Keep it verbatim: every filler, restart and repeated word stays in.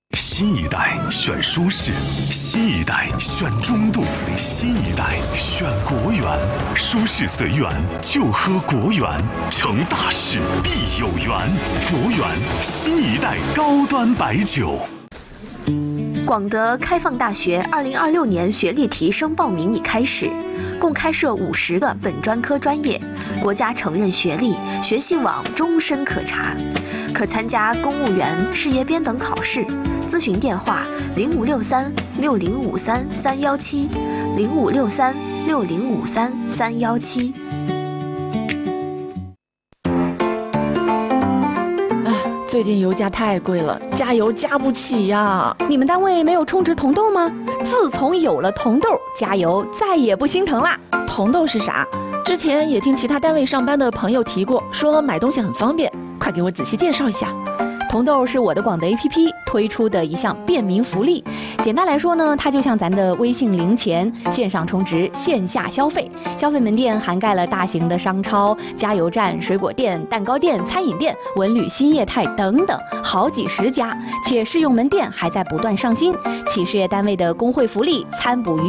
新一代选舒适，新一代选中度，新一代选国源。舒适随缘，就喝国源，成大事必有缘。国源新一代高端白酒。 广德开放大学二零二六年学历提升报名已开始，共开设五十个本专科专业，国家承认学历，学习网终身可查，可参加公务员、事业编等考试。咨询电话：零五六三六零五三三幺七，零五六三六零五三三幺七。 最近油价太贵了，加油加不起呀！ 你们单位没有充值铜豆吗？自从有了铜豆，加油再也不心疼啦。 铜豆是啥？之前也听其他单位上班的朋友提过，说买东西很方便，快给我仔细介绍一下。 铜豆是我的广德 A P P 推出的一项便民福利。简单来说呢，它就像咱的微信零钱，线上充值，线下消费。消费门店涵盖了大型的商超、加油站、水果店、蛋糕店、餐饮店、文旅新业态等等，好几十家，且试用门店还在不断上新。企事业单位的工会福利参补于